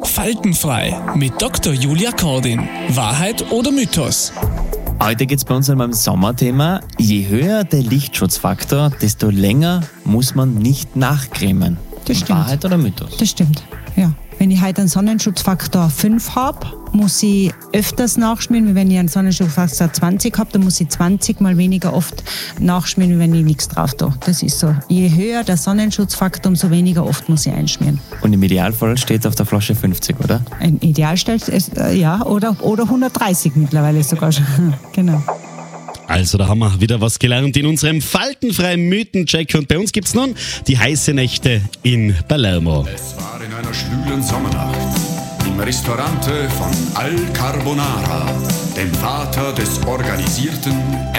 Faltenfrei mit Dr. Julia Kordin. Wahrheit oder Mythos? Heute geht es bei uns um ein Sommerthema. Je höher der Lichtschutzfaktor, desto länger muss man nicht nachcremen. Das stimmt. Wahrheit oder Mythos? Das stimmt, ja. Wenn ich heute einen Sonnenschutzfaktor 5 habe, muss ich öfters nachschmieren, wie wenn ich einen Sonnenschutzfaktor 20 habe, dann muss ich 20 mal weniger oft nachschmieren, wie wenn ich nichts drauf tue. Das ist so. Je höher der Sonnenschutzfaktor, umso weniger oft muss ich einschmieren. Und im Idealfall steht auf der Flasche 50, oder? Ein Idealstell ist, ja, oder 130 mittlerweile sogar schon. Genau. Also da haben wir wieder was gelernt in unserem faltenfreien Mythencheck. Und bei uns gibt's nun die heiße Nächte in Palermo. Es war in einer schwülen Sommernacht im Restaurante von Al Carbonara, dem Vater des organisierten